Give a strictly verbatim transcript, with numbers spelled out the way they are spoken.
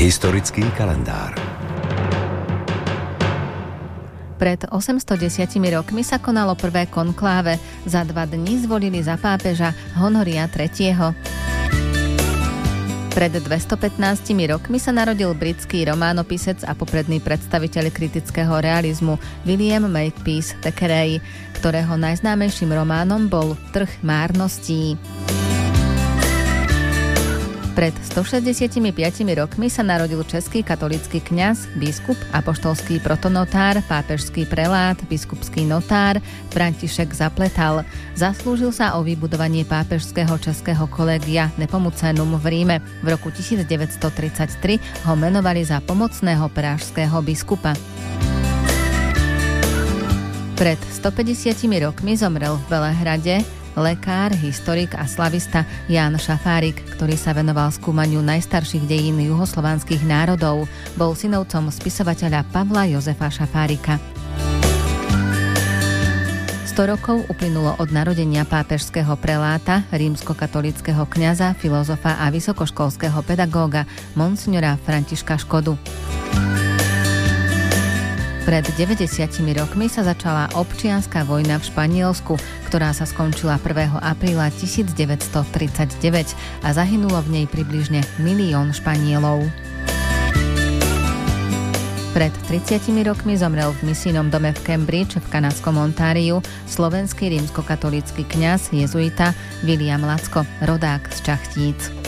Historický kalendár. Pred osemstodesiatimi rokmi sa konalo prvé konkláve. Za dva dni zvolili za pápeža Honoria tretieho. Pred dvestopätnástimi rokmi sa narodil britský románopisec a popredný predstaviteľ kritického realizmu William Makepeace Thackeray, ktorého najznámejším románom bol Trh márností. Pred stošesťdesiatpäť rokmi sa narodil český katolícky kňaz, biskup, apoštolský protonotár, pápežský prelát, biskupský notár František Zapletal. Zaslúžil sa o vybudovanie pápežského českého kolégia Nepomucenum v Ríme. V roku devätnásťtridsaťtri ho menovali za pomocného pražského biskupa. Pred stopäťdesiatimi rokmi zomrel v Belehrade lekár, historik a slavista Ján Šafárik, ktorý sa venoval skúmaniu najstarších dejín juhoslovanských národov. Bol synovcom spisovateľa Pavla Jozefa Šafárika. sto rokov uplynulo od narodenia pápežského preláta, rímskokatolického kňaza, filozofa a vysokoškolského pedagóga monsignora Františka Škodu. Pred deväťdesiatimi rokmi sa začala občianska vojna v Španielsku, ktorá sa skončila prvého apríla tisícdeväťstotridsaťdeväť a zahynulo v nej približne milión Španielov. Pred tridsiatimi rokmi zomrel v misijnom dome v Cambridge v kanadskom Ontáriu slovenský rímskokatolícky kňaz jezuita William Lacko, rodák z Čachtíc.